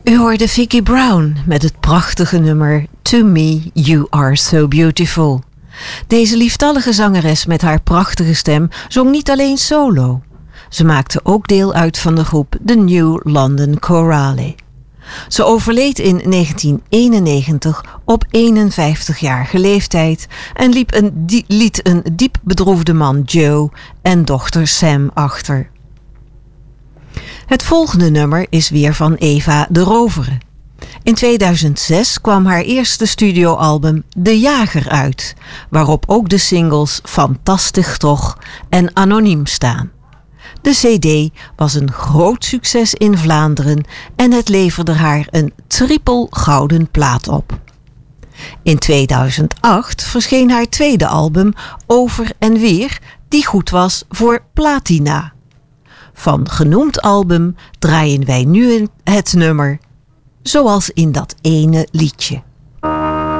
U hoorde Vicki Brown met het prachtige nummer To Me You Are So Beautiful. Deze lieftallige zangeres met haar prachtige stem zong niet alleen solo. Ze maakte ook deel uit van de groep The New London Chorale. Ze overleed in 1991 op 51-jarige leeftijd en liet een diep bedroefde man Joe en dochter Sam achter. Het volgende nummer is weer van Eva de Rovere. In 2006 kwam haar eerste studioalbum De Jager uit, waarop ook de singles Fantastisch Toch en Anoniem staan. De CD was een groot succes in Vlaanderen en het leverde haar een triple gouden plaat op. In 2008 verscheen haar tweede album Over en Weer, die goed was voor platina. Van genoemd album draaien wij nu het nummer Zoals in dat ene liedje.